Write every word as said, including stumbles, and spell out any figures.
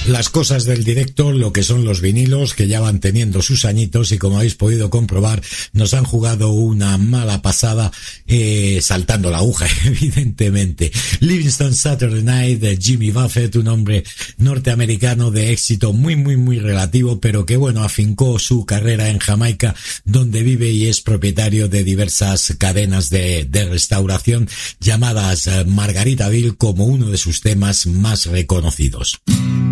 las cosas del directo, lo que son los vinilos, que ya van teniendo sus añitos y como habéis podido comprobar, nos han jugado una mala pasada, eh, saltando la aguja, evidentemente. Livingston Saturday Night de Jimmy Buffett, un hombre norteamericano de éxito muy, muy, muy relativo, pero que bueno, afincó su carrera en Jamaica, donde vive y es propietario de diversas cadenas de, de restauración llamadas Margaritaville, como uno de sus temas más reconocidos.